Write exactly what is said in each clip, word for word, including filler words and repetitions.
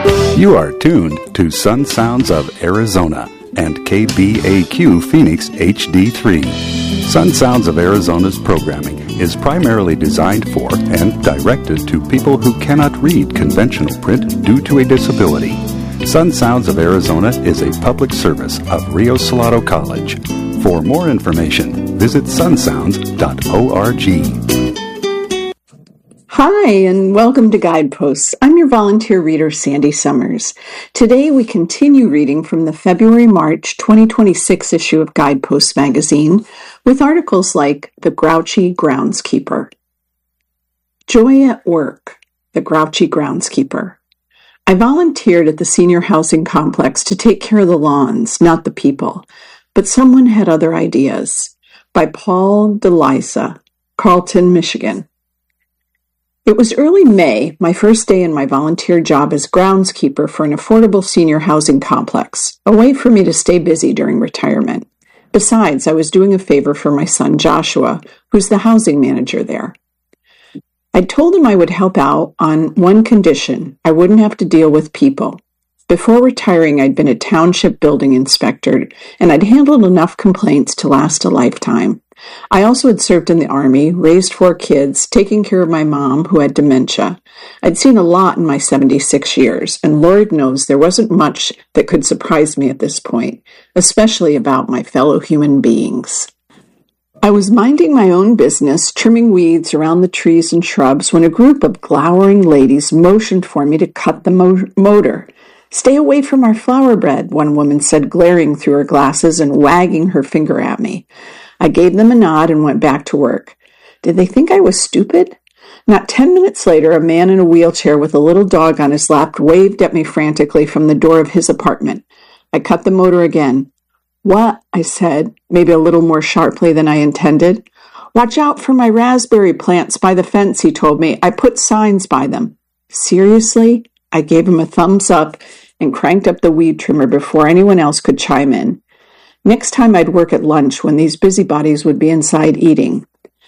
You are tuned to Sun Sounds of Arizona and K B A Q Phoenix H D three. Sun Sounds of Arizona's programming is primarily designed for and directed to people who cannot read conventional print due to a disability. Sun Sounds of Arizona is a public service of Rio Salado College. For more information, visit sun sounds dot org. Hi, and welcome to Guideposts. I'm your volunteer reader, Sandy Summers. Today we continue reading from the February-March twenty twenty-six issue of Guideposts magazine with articles like The Grouchy Groundskeeper. Joy at Work, The Grouchy Groundskeeper. I volunteered at the senior housing complex to take care of the lawns, not the people, but someone had other ideas. By Paul DeLisa, Carlton, Michigan. It was early May, my first day in my volunteer job as groundskeeper for an affordable senior housing complex, a way for me to stay busy during retirement. Besides, I was doing a favor for my son Joshua, who's the housing manager there. I told him I would help out on one condition: I wouldn't have to deal with people. Before retiring, I'd been a township building inspector, and I'd handled enough complaints to last a lifetime. I also had served in the Army, raised four kids, taking care of my mom, who had dementia. I'd seen a lot in my seventy-six years, and Lord knows there wasn't much that could surprise me at this point, especially about my fellow human beings. I was minding my own business, trimming weeds around the trees and shrubs, when a group of glowering ladies motioned for me to cut the mo- motor. "Stay away from our flower bed," one woman said, glaring through her glasses and wagging her finger at me. I gave them a nod and went back to work. Did they think I was stupid? Not ten minutes later, a man in a wheelchair with a little dog on his lap waved at me frantically from the door of his apartment. I cut the motor again. "What?" I said, maybe a little more sharply than I intended. "Watch out for my raspberry plants by the fence," he told me. "I put signs by them." "Seriously?" I gave him a thumbs up and cranked up the weed trimmer before anyone else could chime in. Next time I'd work at lunch when these busybodies would be inside eating.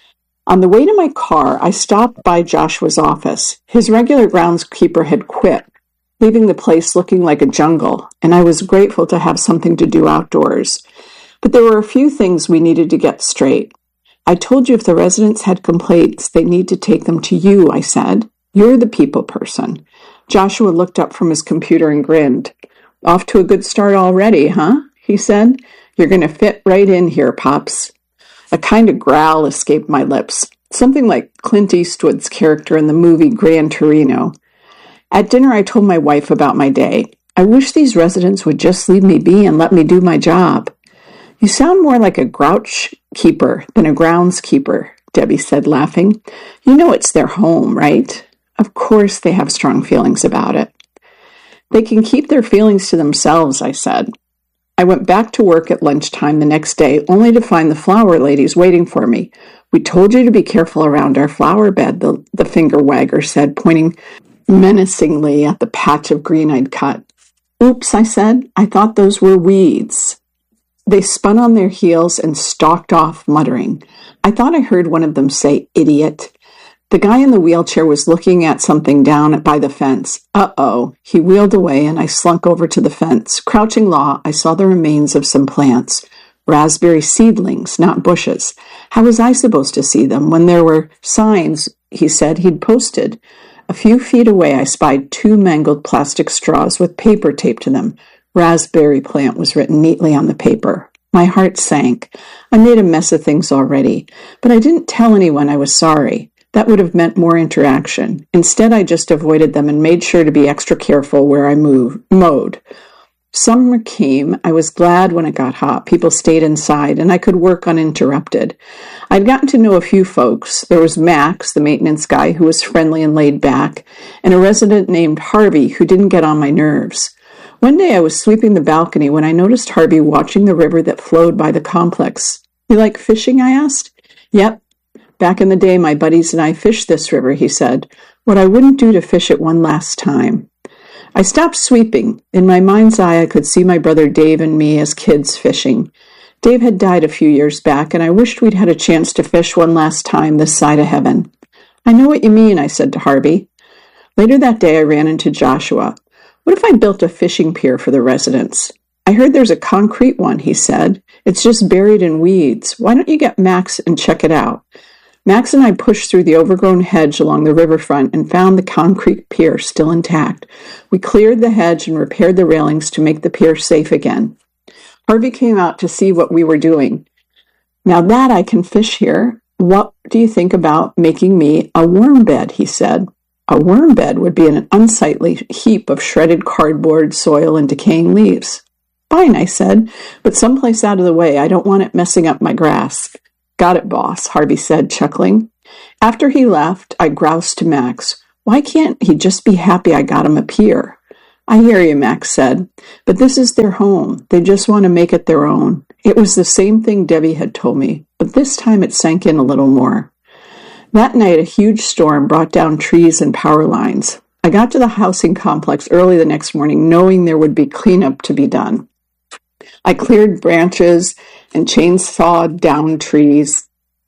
On the way to my car, I stopped by Joshua's office. His regular groundskeeper had quit, leaving the place looking like a jungle, and I was grateful to have something to do outdoors. But there were a few things we needed to get straight. "I told you if the residents had complaints, they need to take them to you," I said. "You're the people person." Joshua looked up from his computer and grinned. "Off to a good start already, huh?" he said. "You're going to fit right in here, Pops." A kind of growl escaped my lips, something like Clint Eastwood's character in the movie Gran Torino. At dinner, I told my wife about my day. "I wish these residents would just leave me be and let me do my job." "You sound more like a grouch keeper than a groundskeeper," Debbie said, laughing. "You know it's their home, right?" "Of course they have strong feelings about it." "They can keep their feelings to themselves," I said. I went back to work at lunchtime the next day, only to find the flower ladies waiting for me. "We told you to be careful around our flower bed," the, the finger wagger said, pointing menacingly at the patch of green I'd cut. "Oops," I said. "I thought those were weeds." They spun on their heels and stalked off, muttering. I thought I heard one of them say, "Idiot." The guy in the wheelchair was looking at something down by the fence. Uh-oh. He wheeled away, and I slunk over to the fence. Crouching low, I saw the remains of some plants. Raspberry seedlings, not bushes. How was I supposed to see them when there were signs, he said, he'd posted? A few feet away, I spied two mangled plastic straws with paper taped to them. Raspberry plant was written neatly on the paper. My heart sank. I made a mess of things already, but I didn't tell anyone I was sorry. That would have meant more interaction. Instead, I just avoided them and made sure to be extra careful where I moved, mowed. Summer came. I was glad when it got hot. People stayed inside, and I could work uninterrupted. I'd gotten to know a few folks. There was Max, the maintenance guy, who was friendly and laid back, and a resident named Harvey, who didn't get on my nerves. One day I was sweeping the balcony when I noticed Harvey watching the river that flowed by the complex. "You like fishing?" I asked. "Yep. Back in the day, my buddies and I fished this river," he said. "What I wouldn't do to fish it one last time." I stopped sweeping. In my mind's eye, I could see my brother Dave and me as kids fishing. Dave had died a few years back, and I wished we'd had a chance to fish one last time this side of heaven. "I know what you mean," I said to Harvey. Later that day, I ran into Joshua. What if I built a fishing pier for the residents? I heard there's a concrete one, he said. It's just buried in weeds. Why don't you get Max and check it out? Max and I pushed through the overgrown hedge along the riverfront and found the concrete pier still intact. We cleared the hedge and repaired the railings to make the pier safe again. Harvey came out to see what we were doing. Now that I can fish here, what do you think about making me a worm bed, he said. A worm bed would be an unsightly heap of shredded cardboard, soil, and decaying leaves. Fine, I said, but someplace out of the way. I don't want it messing up my grass. Got it, boss, Harvey said, chuckling. After he left, I groused to Max. Why can't he just be happy I got him a pier? I hear you, Max said, but this is their home. They just want to make it their own. It was the same thing Debbie had told me, but this time it sank in a little more. That night, a huge storm brought down trees and power lines. I got to the housing complex early the next morning, knowing there would be cleanup to be done. I cleared branches and chainsawed down trees.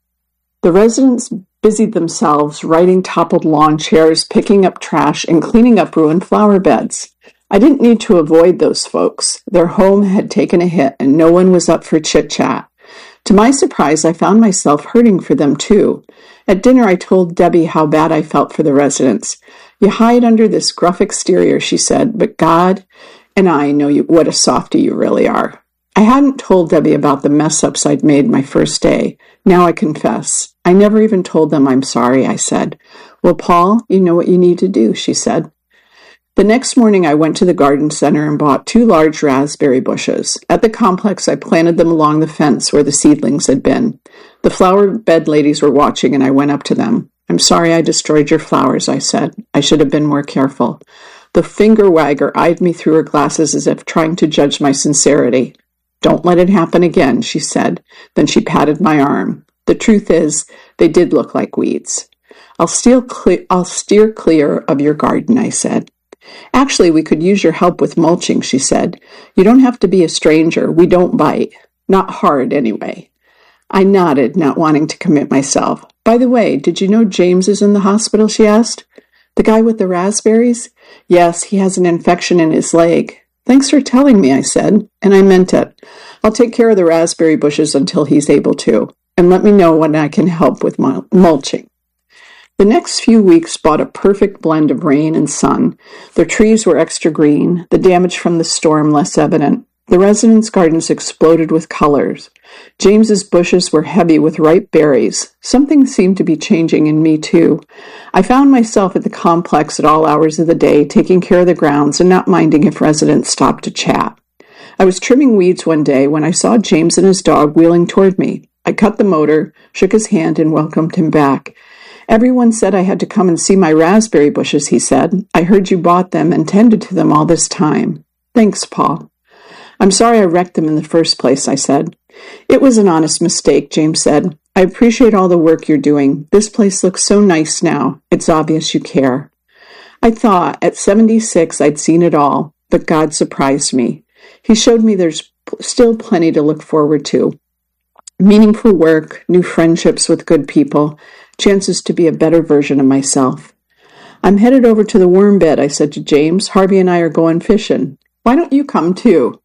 The residents busied themselves righting toppled lawn chairs, picking up trash, and cleaning up ruined flower beds. I didn't need to avoid those folks. Their home had taken a hit, and no one was up for chit-chat. To my surprise, I found myself hurting for them, too. At dinner, I told Debbie how bad I felt for the residents. You hide under this gruff exterior, she said, but God and I know you, what a softie you really are. I hadn't told Debbie about the mess-ups I'd made my first day. Now I confess. I never even told them I'm sorry, I said. Well, Paul, you know what you need to do, she said. The next morning, I went to the garden center and bought two large raspberry bushes. At the complex, I planted them along the fence where the seedlings had been. The flower bed ladies were watching, and I went up to them. I'm sorry I destroyed your flowers, I said. I should have been more careful. The finger wagger eyed me through her glasses as if trying to judge my sincerity. Don't let it happen again, she said. Then she patted my arm. The truth is, they did look like weeds. I'll steer clear, I'll steer clear of your garden, I said. Actually, we could use your help with mulching, she said. You don't have to be a stranger. We don't bite. Not hard, anyway. I nodded, not wanting to commit myself. By the way, did you know James is in the hospital, she asked. The guy with the raspberries? Yes, he has an infection in his leg. Thanks for telling me, I said, and I meant it. I'll take care of the raspberry bushes until he's able to, and let me know when I can help with mul- mulching. The next few weeks brought a perfect blend of rain and sun. Their trees were extra green, the damage from the storm less evident. The residents' gardens exploded with colors. James's bushes were heavy with ripe berries. Something seemed to be changing in me, too. I found myself at the complex at all hours of the day, taking care of the grounds and not minding if residents stopped to chat. I was trimming weeds one day when I saw James and his dog wheeling toward me. I cut the motor, shook his hand, and welcomed him back. Everyone said I had to come and see my raspberry bushes, he said. I heard you bought them and tended to them all this time. Thanks, Paul. I'm sorry I wrecked them in the first place, I said. It was an honest mistake, James said. I appreciate all the work you're doing. This place looks so nice now. It's obvious you care. I thought at seventy-six I'd seen it all, but God surprised me. He showed me there's p- still plenty to look forward to. Meaningful work, new friendships with good people, chances to be a better version of myself. I'm headed over to the worm bed, I said to James. Harvey and I are going fishing. Why don't you come too?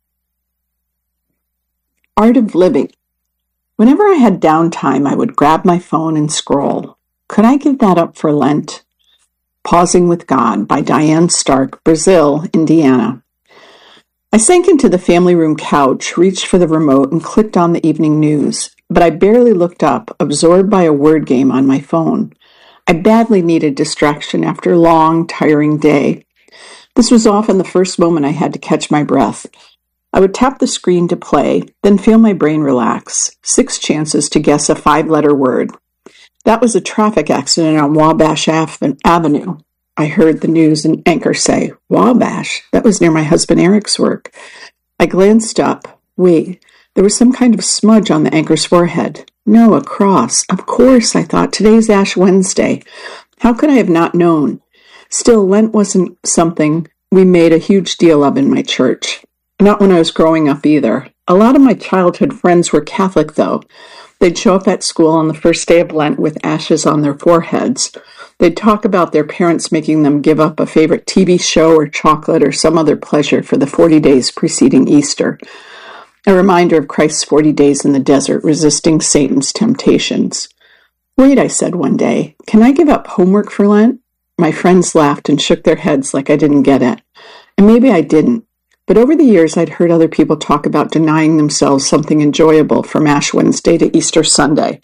Art of living. Whenever I had downtime, I would grab my phone and scroll. Could I give that up for Lent? Pausing with God by Diane Stark, Brazil, Indiana. I sank into the family room couch, reached for the remote, and clicked on the evening news. But I barely looked up, absorbed by a word game on my phone. I badly needed distraction after a long, tiring day. This was often the first moment I had to catch my breath. I would tap the screen to play, then feel my brain relax. Six chances to guess a five-letter word. That was a traffic accident on Wabash Avenue. I heard the news anchor say, Wabash? That was near my husband Eric's work. I glanced up. Wait, there was some kind of smudge on the anchor's forehead. No, a cross. Of course, I thought. Today's Ash Wednesday. How could I have not known? Still, Lent wasn't something we made a huge deal of in my church. Not when I was growing up either. A lot of my childhood friends were Catholic, though. They'd show up at school on the first day of Lent with ashes on their foreheads. They'd talk about their parents making them give up a favorite T V show or chocolate or some other pleasure for the forty days preceding Easter, a reminder of Christ's forty days in the desert resisting Satan's temptations. "Wait," I said one day, "can I give up homework for Lent?" My friends laughed and shook their heads like I didn't get it. And maybe I didn't. But over the years, I'd heard other people talk about denying themselves something enjoyable from Ash Wednesday to Easter Sunday.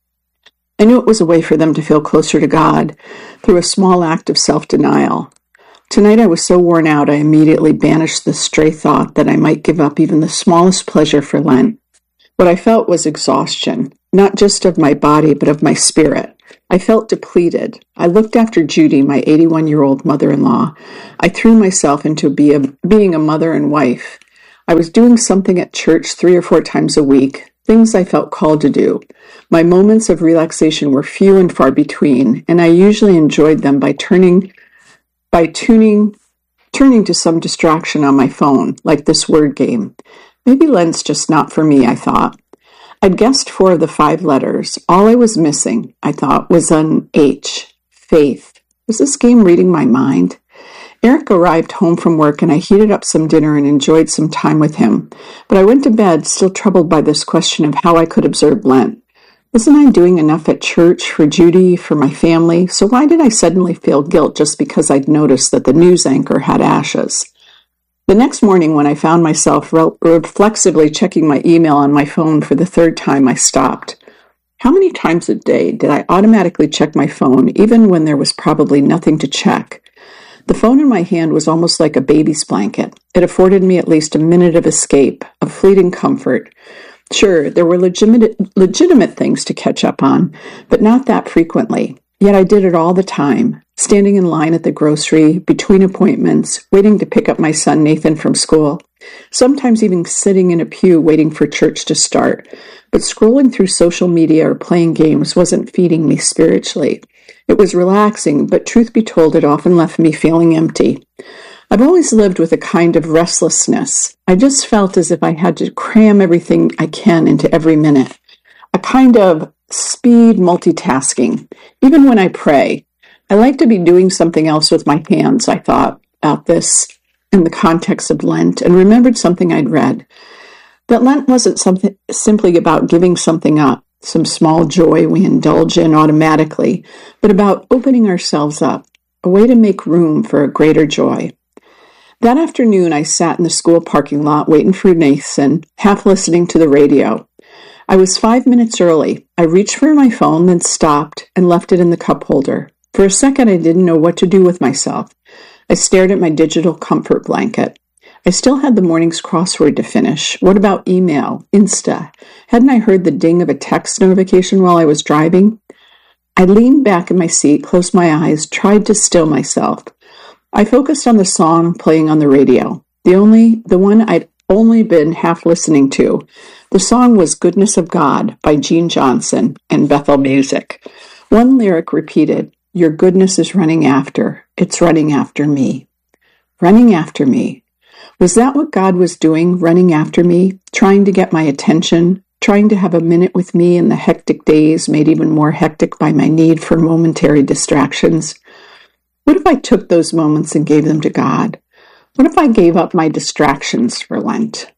I knew it was a way for them to feel closer to God through a small act of self-denial. Tonight I was so worn out, I immediately banished the stray thought that I might give up even the smallest pleasure for Lent. What I felt was exhaustion, not just of my body, but of my spirit. I felt depleted. I looked after Judy, my eighty-one-year-old mother-in-law. I threw myself into be a, being a mother and wife. I was doing something at church three or four times a week, things I felt called to do. My moments of relaxation were few and far between, and I usually enjoyed them by turning, by tuning, turning to some distraction on my phone, like this word game. Maybe Lent's just not for me, I thought. I'd guessed four of the five letters. All I was missing, I thought, was an H. Faith. Was this game reading my mind? Eric arrived home from work and I heated up some dinner and enjoyed some time with him. But I went to bed still troubled by this question of how I could observe Lent. Wasn't I doing enough at church, for Judy, for my family? So why did I suddenly feel guilt just because I'd noticed that the news anchor had ashes? The next morning, when I found myself re- reflexively checking my email on my phone for the third time, I stopped. How many times a day did I automatically check my phone, even when there was probably nothing to check? The phone in my hand was almost like a baby's blanket. It afforded me at least a minute of escape, of fleeting comfort. Sure, there were legitimate, legitimate things to catch up on, but not that frequently. Yet I did it all the time, standing in line at the grocery, between appointments, waiting to pick up my son Nathan from school, sometimes even sitting in a pew waiting for church to start. But scrolling through social media or playing games wasn't feeding me spiritually. It was relaxing, but truth be told, it often left me feeling empty. I've always lived with a kind of restlessness. I just felt as if I had to cram everything I can into every minute. A kind of speed multitasking. Even when I pray, I like to be doing something else with my hands. I thought about this in the context of Lent and remembered something I'd read. That Lent wasn't something simply about giving something up, some small joy we indulge in automatically, but about opening ourselves up, a way to make room for a greater joy. That afternoon, I sat in the school parking lot waiting for Nathan, half listening to the radio. I was five minutes early. I reached for my phone, then stopped and left it in the cup holder. For a second, I didn't know what to do with myself. I stared at my digital comfort blanket. I still had the morning's crossword to finish. What about email, Insta? Hadn't I heard the ding of a text notification while I was driving? I leaned back in my seat, closed my eyes, tried to still myself. I focused on the song playing on the radio, the only, the one I'd only been half listening to. The song was Goodness of God by Gene Johnson and Bethel Music. One lyric repeated, "Your goodness is running after, it's running after me." Running after me. Was that what God was doing, running after me, trying to get my attention, trying to have a minute with me in the hectic days made even more hectic by my need for momentary distractions? What if I took those moments and gave them to God? What if I gave up my distractions for Lent?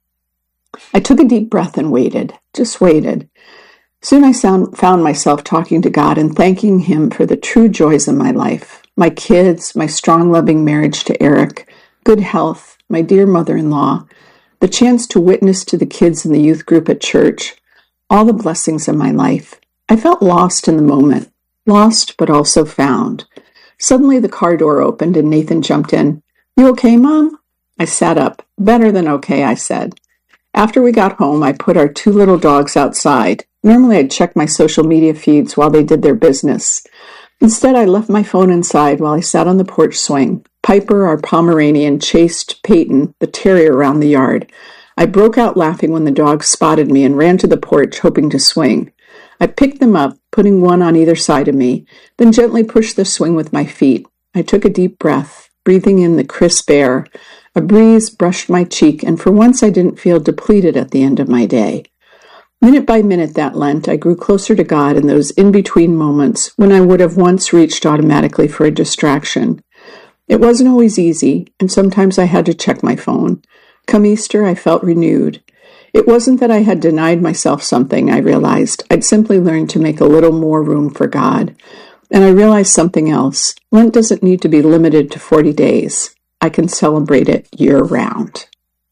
I took a deep breath and waited, just waited. Soon I sound, found myself talking to God and thanking Him for the true joys in my life. My kids, my strong, loving marriage to Eric, good health, my dear mother-in-law, the chance to witness to the kids in the youth group at church, all the blessings in my life. I felt lost in the moment, lost but also found. Suddenly the car door opened and Nathan jumped in. "You okay, Mom?" I sat up. "Better than okay," I said. After we got home, I put our two little dogs outside. Normally I'd check my social media feeds while they did their business. Instead, I left my phone inside while I sat on the porch swing. Piper, our Pomeranian, chased Peyton, the terrier, around the yard. I broke out laughing when the dogs spotted me and ran to the porch, hoping to swing. I picked them up, putting one on either side of me, then gently pushed the swing with my feet. I took a deep breath, breathing in the crisp air. A breeze brushed my cheek, and for once I didn't feel depleted at the end of my day. Minute by minute that Lent, I grew closer to God in those in-between moments when I would have once reached automatically for a distraction. It wasn't always easy, and sometimes I had to check my phone. Come Easter, I felt renewed. It wasn't that I had denied myself something, I realized. I'd simply learned to make a little more room for God. And I realized something else. Lent doesn't need to be limited to forty days. I can celebrate it year-round.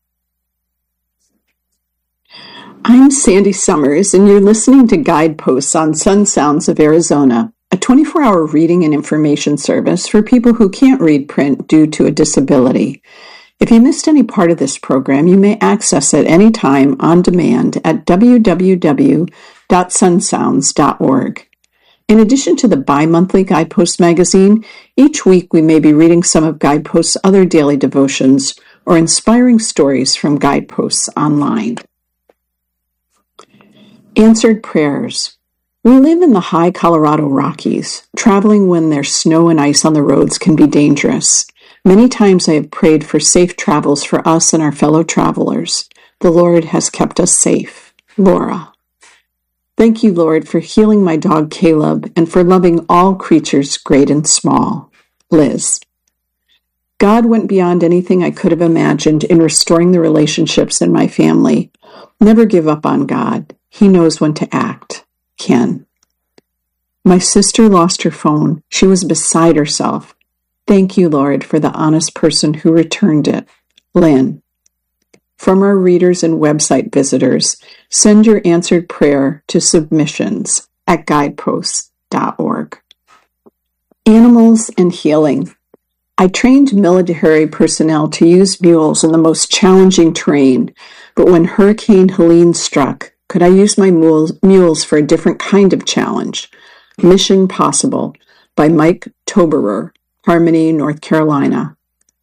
I'm Sandy Summers, and you're listening to Guideposts on Sun Sounds of Arizona, a twenty-four hour reading and information service for people who can't read print due to a disability. If you missed any part of this program, you may access it anytime on demand at w w w dot sun sounds dot org. In addition to the bi-monthly Guidepost magazine, each week we may be reading some of Guidepost's other daily devotions or inspiring stories from Guideposts online. Answered Prayers. We live in the high Colorado Rockies. Traveling when there's snow and ice on the roads can be dangerous. Many times I have prayed for safe travels for us and our fellow travelers. The Lord has kept us safe. Laura. Thank you, Lord, for healing my dog Caleb and for loving all creatures, great and small. Liz. God went beyond anything I could have imagined in restoring the relationships in my family. Never give up on God. He knows when to act. Ken. My sister lost her phone. She was beside herself. Thank you, Lord, for the honest person who returned it. Lynn. From our readers and website visitors, send your answered prayer to submissions at guideposts dot org. Animals and healing. I trained military personnel to use mules in the most challenging terrain, but when Hurricane Helene struck, could I use my mules, mules for a different kind of challenge? Mission Possible by Mike Toberer, Harmony, North Carolina.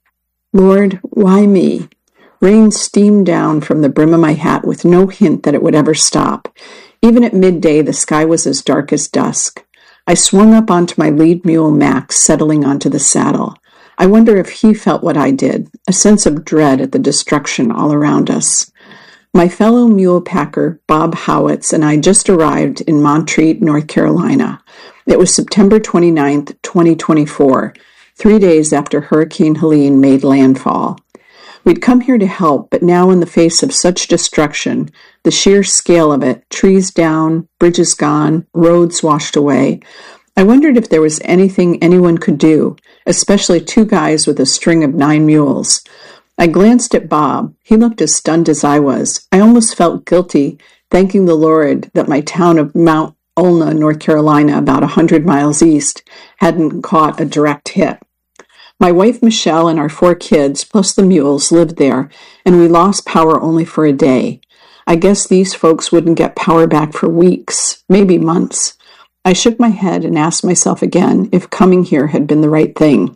Lord, why me? Rain steamed down from the brim of my hat with no hint that it would ever stop. Even at midday, the sky was as dark as dusk. I swung up onto my lead mule, Max, settling onto the saddle. I wonder if he felt what I did, a sense of dread at the destruction all around us. My fellow mule packer, Bob Howitz, and I just arrived in Montreat, North Carolina. It was September twenty-ninth, twenty twenty-four, three days after Hurricane Helene made landfall. We'd come here to help, but now in the face of such destruction, the sheer scale of it, trees down, bridges gone, roads washed away, I wondered if there was anything anyone could do, especially two guys with a string of nine mules. I glanced at Bob. He looked as stunned as I was. I almost felt guilty, thanking the Lord that my town of Mount Olna, North Carolina, about a hundred miles east, hadn't caught a direct hit. My wife Michelle and our four kids, plus the mules, lived there, and we lost power only for a day. I guess these folks wouldn't get power back for weeks, maybe months. I shook my head and asked myself again if coming here had been the right thing.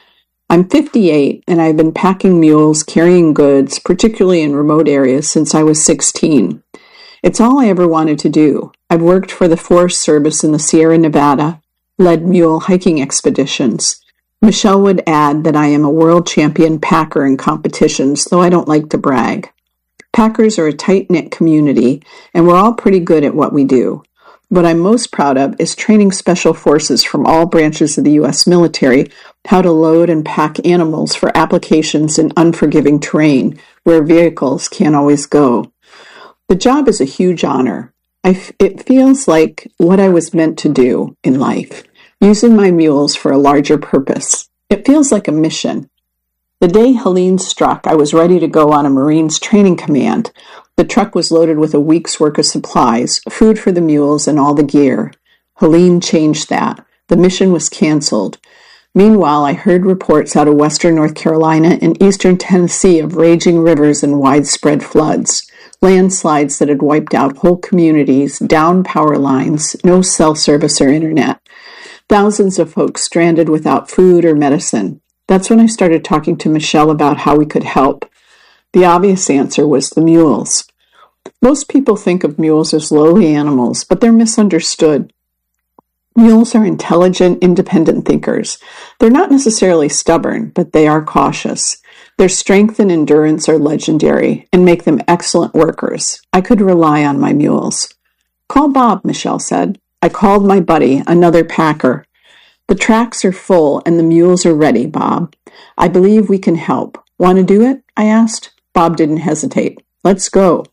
I'm fifty-eight, and I've been packing mules, carrying goods, particularly in remote areas, since I was sixteen. It's all I ever wanted to do. I've worked for the Forest Service in the Sierra Nevada, led mule hiking expeditions. Michelle would add that I am a world champion packer in competitions, though I don't like to brag. Packers are a tight-knit community, and we're all pretty good at what we do. What I'm most proud of is training special forces from all branches of the U S military how to load and pack animals for applications in unforgiving terrain where vehicles can't always go. The job is a huge honor. I f- it feels like what I was meant to do in life, using my mules for a larger purpose. It feels like a mission. The day Helene struck, I was ready to go on a Marines training command. The truck was loaded with a week's work of supplies, food for the mules, and all the gear. Helene changed that. The mission was canceled. Meanwhile, I heard reports out of western North Carolina and eastern Tennessee of raging rivers and widespread floods, landslides that had wiped out whole communities, downed power lines, no cell service or internet. Thousands of folks stranded without food or medicine. That's when I started talking to Michelle about how we could help. The obvious answer was the mules. Most people think of mules as lowly animals, but they're misunderstood. Mules are intelligent, independent thinkers. They're not necessarily stubborn, but they are cautious. Their strength and endurance are legendary and make them excellent workers. I could rely on my mules. Call Bob, Michelle said. I called my buddy, another packer. The tracks are full and the mules are ready, Bob. I believe we can help. Want to do it? I asked. Bob didn't hesitate. Let's go.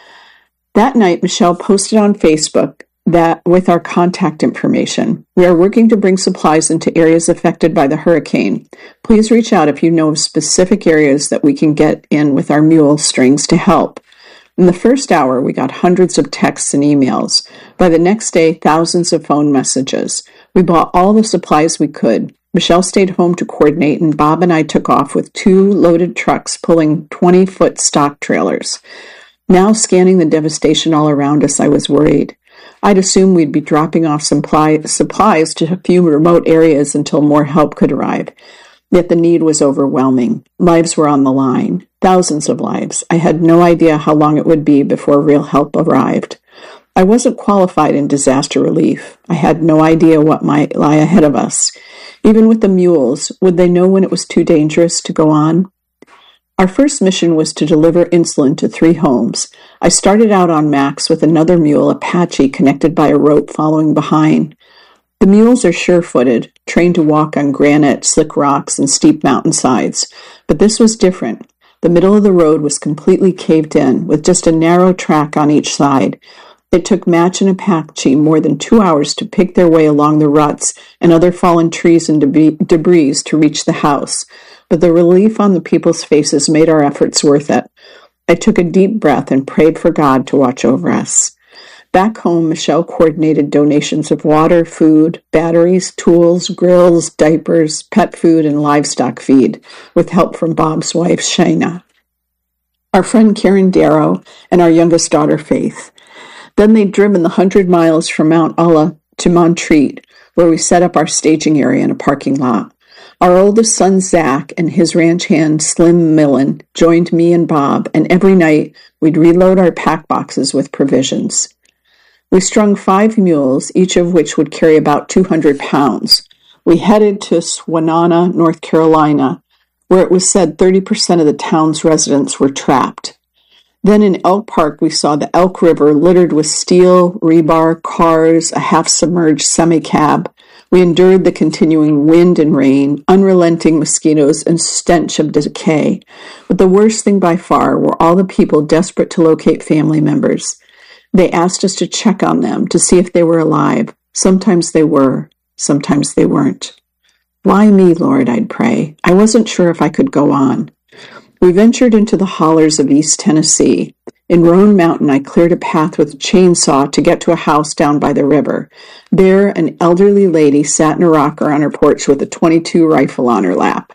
That night, Michelle posted on Facebook that with our contact information. We are working to bring supplies into areas affected by the hurricane. Please reach out if you know of specific areas that we can get in with our mule strings to help. In the first hour, we got hundreds of texts and emails. By the next day, thousands of phone messages. We bought all the supplies we could. Michelle stayed home to coordinate, and Bob and I took off with two loaded trucks pulling twenty-foot stock trailers. Now, scanning the devastation all around us, I was worried. I'd assumed we'd be dropping off supply, supplies to a few remote areas until more help could arrive. Yet the need was overwhelming. Lives were on the line. Thousands of lives. I had no idea how long it would be before real help arrived. I wasn't qualified in disaster relief. I had no idea what might lie ahead of us. Even with the mules, would they know when it was too dangerous to go on? Our first mission was to deliver insulin to three homes. I started out on Max with another mule, Apache, connected by a rope following behind. The mules are sure-footed, trained to walk on granite, slick rocks, and steep mountainsides. But this was different. The middle of the road was completely caved in, with just a narrow track on each side. It took Match and Apache more than two hours to pick their way along the ruts and other fallen trees and deb- debris to reach the house. But the relief on the people's faces made our efforts worth it. I took a deep breath and prayed for God to watch over us. Back home, Michelle coordinated donations of water, food, batteries, tools, grills, diapers, pet food, and livestock feed, with help from Bob's wife, Shayna, our friend Karen Darrow, and our youngest daughter, Faith. Then they'd driven the hundred miles from Mount Ulla to Montreat, where we set up our staging area in a parking lot. Our oldest son, Zach, and his ranch hand, Slim Millen, joined me and Bob, and every night we'd reload our pack boxes with provisions. We strung five mules, each of which would carry about two hundred pounds. We headed to Swannanoa, North Carolina, where it was said thirty percent of the town's residents were trapped. Then in Elk Park, we saw the Elk River littered with steel, rebar, cars, a half-submerged semi-cab. We endured the continuing wind and rain, unrelenting mosquitoes, and stench of decay. But the worst thing by far were all the people desperate to locate family members. They asked us to check on them, to see if they were alive. Sometimes they were, sometimes they weren't. Why me, Lord, I'd pray. I wasn't sure if I could go on. We ventured into the hollers of East Tennessee. In Roan Mountain, I cleared a path with a chainsaw to get to a house down by the river. There, an elderly lady sat in a rocker on her porch with a twenty-two rifle on her lap.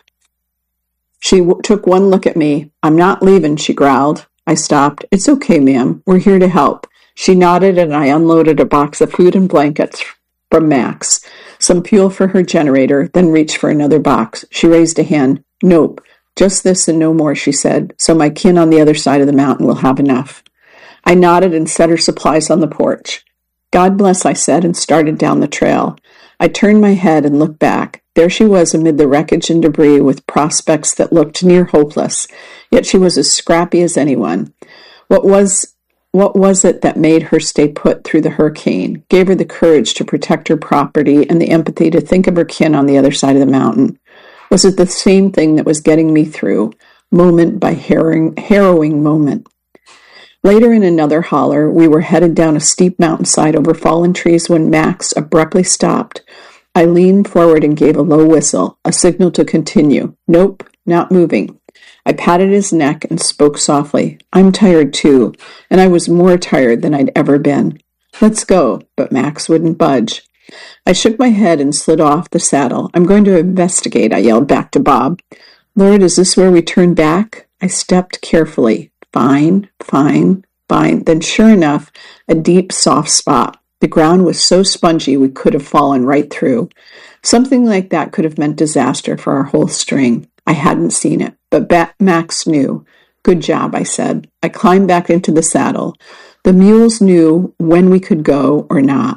She w- took one look at me. I'm not leaving, she growled. I stopped. It's okay, ma'am. We're here to help. She nodded, and I unloaded a box of food and blankets from Max, some fuel for her generator, then reached for another box. She raised a hand. Nope. Just this and no more, she said, so my kin on the other side of the mountain will have enough. I nodded and set her supplies on the porch. God bless, I said, and started down the trail. I turned my head and looked back. There she was amid the wreckage and debris with prospects that looked near hopeless, yet she was as scrappy as anyone. What was, what was it that made her stay put through the hurricane, gave her the courage to protect her property and the empathy to think of her kin on the other side of the mountain? Was it the same thing that was getting me through, moment by harrowing, harrowing moment? Later in another holler, we were headed down a steep mountainside over fallen trees when Max abruptly stopped. I leaned forward and gave a low whistle, a signal to continue. Nope, not moving. I patted his neck and spoke softly. I'm tired too, and I was more tired than I'd ever been. Let's go, but Max wouldn't budge. I shook my head and slid off the saddle. I'm going to investigate, I yelled back to Bob. Lord, is this where we turn back? I stepped carefully. Fine, fine, fine. Then sure enough, a deep, soft spot. The ground was so spongy we could have fallen right through. Something like that could have meant disaster for our whole string. I hadn't seen it, but ba- Max knew. Good job, I said. I climbed back into the saddle. The mules knew when we could go or not.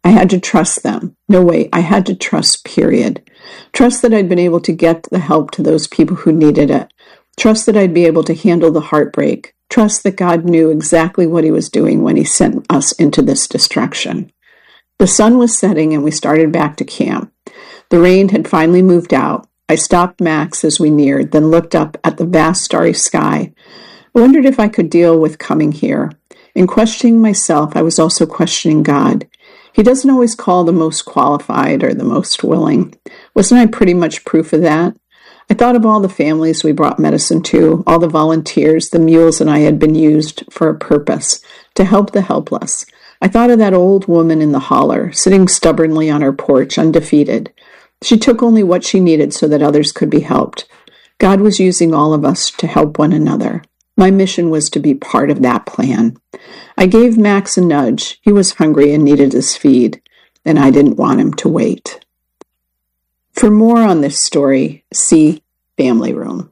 I had to trust them. No, wait, I had to trust, period. Trust that I'd been able to get the help to those people who needed it. Trust that I'd be able to handle the heartbreak. Trust that God knew exactly what he was doing when he sent us into this destruction. The sun was setting and we started back to camp. The rain had finally moved out. I stopped Max as we neared, then looked up at the vast starry sky. I wondered if I could deal with coming here. In questioning myself, I was also questioning God. He doesn't always call the most qualified or the most willing. Wasn't I pretty much proof of that? I thought of all the families we brought medicine to, all the volunteers, the mules and I had been used for a purpose, to help the helpless. I thought of that old woman in the holler, sitting stubbornly on her porch, undefeated. She took only what she needed so that others could be helped. God was using all of us to help one another. My mission was to be part of that plan. I gave Max a nudge. He was hungry and needed his feed, and I didn't want him to wait. For more on this story, see Family Room.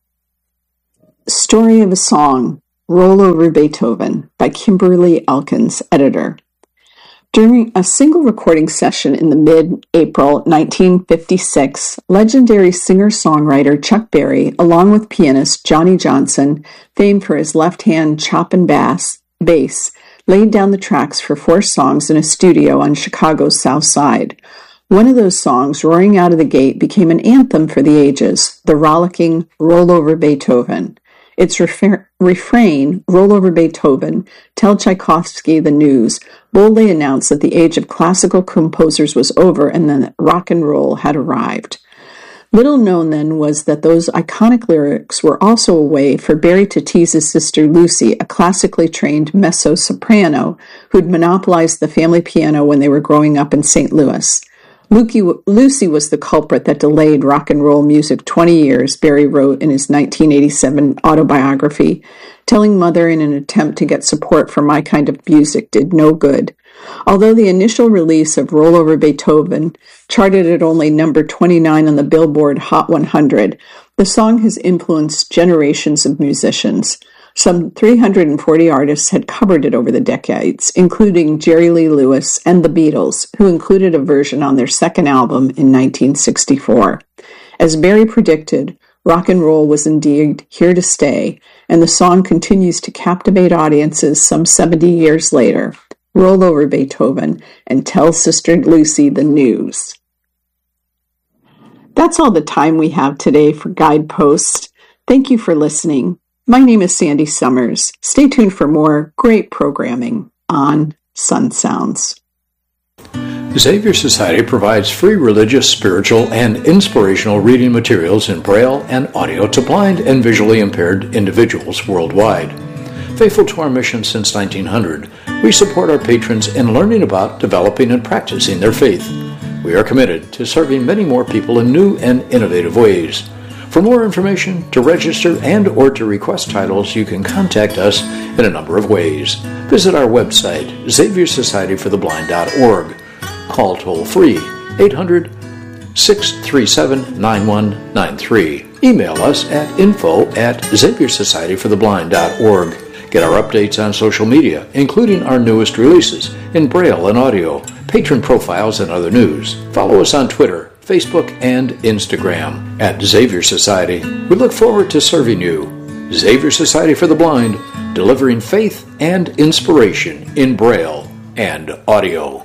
Story of a Song, Roll Over Beethoven, by Kimberly Elkins, editor. During a single recording session in the mid-April nineteen fifty-six, legendary singer-songwriter Chuck Berry, along with pianist Johnny Johnson, famed for his left-hand chop and bass, bass, laid down the tracks for four songs in a studio on Chicago's South Side. One of those songs, roaring out of the gate, became an anthem for the ages, the rollicking Roll Over Beethoven. Its refer- refrain, Roll Over Beethoven, Tell Tchaikovsky the News, boldly announced that the age of classical composers was over and that rock and roll had arrived. Little known then was that those iconic lyrics were also a way for Berry to tease his sister Lucy, a classically trained mezzo-soprano who'd monopolized the family piano when they were growing up in Saint Louis. Lucy was the culprit that delayed rock and roll music twenty years, Berry wrote in his nineteen eighty-seven autobiography, telling Mother in an attempt to get support for my kind of music did no good. Although the initial release of Roll Over Beethoven charted at only number twenty-nine on the Billboard Hot one hundred, the song has influenced generations of musicians. Some three hundred forty artists had covered it over the decades, including Jerry Lee Lewis and the Beatles, who included a version on their second album in nineteen sixty-four. As Berry predicted, rock and roll was indeed here to stay, and the song continues to captivate audiences some seventy years later. Roll Over Beethoven and Tell Sister Lucy the News. That's all the time we have today for Guidepost. Thank you for listening. My name is Sandy Summers. Stay tuned for more great programming on Sun Sounds. Xavier Society provides free religious, spiritual, and inspirational reading materials in Braille and audio to blind and visually impaired individuals worldwide. Faithful to our mission since nineteen hundred, we support our patrons in learning about, developing, and practicing their faith. We are committed to serving many more people in new and innovative ways. For more information, to register, and or to request titles, you can contact us in a number of ways. Visit our website, xavier society for the blind dot org. Call toll-free eight hundred, six three seven, nine one nine three. Email us at info at xavier society for the blind dot org. Get our updates on social media, including our newest releases in Braille and audio, patron profiles, and other news. Follow us on Twitter, Facebook, and Instagram at Xavier Society. We look forward to serving you. Xavier Society for the Blind, delivering faith and inspiration in Braille and audio.